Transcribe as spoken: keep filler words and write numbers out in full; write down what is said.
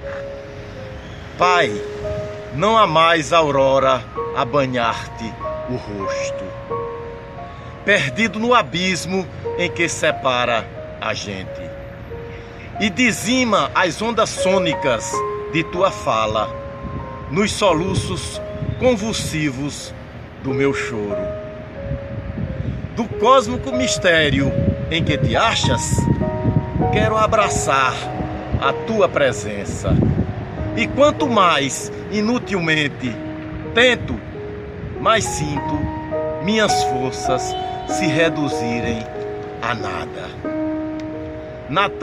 Pai, não há mais aurora a banhar-te o rosto, perdido no abismo em que separa a gente, e dizima as ondas sônicas de tua fala nos soluços convulsivos do meu choro. Do cósmico mistério em que te achas, quero abraçar a tua presença. E quanto mais inutilmente tento, mais sinto minhas forças se reduzirem a nada. Na